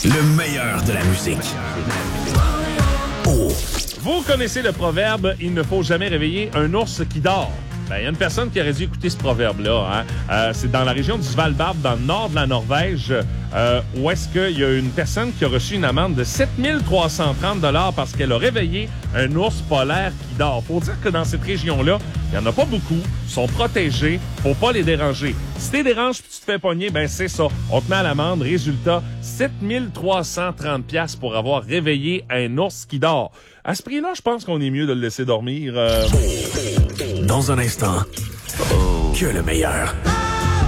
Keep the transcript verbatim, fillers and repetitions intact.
Le meilleur de la musique. Oh. Vous connaissez le proverbe « Il ne faut jamais réveiller un ours qui dort ». Ben, il y a une personne qui aurait dû écouter ce proverbe-là. Hein? Euh, c'est dans la région du Svalbard, dans le nord de la Norvège, euh, où est-ce qu'il y a une personne qui a reçu une amende de sept mille trois cent trente dollars parce qu'elle a réveillé un ours polaire qui dort. Faut dire que dans cette région-là, il n'y en a pas beaucoup, ils sont protégés, faut pas les déranger. Si tu les déranges puis tu te fais pogner, ben c'est ça. On te met à l'amende. Résultat, sept mille trois cent trente dollars pour avoir réveillé un ours qui dort. À ce prix-là, je pense qu'on est mieux de le laisser dormir. Euh... Dans un instant, oh. que le meilleur.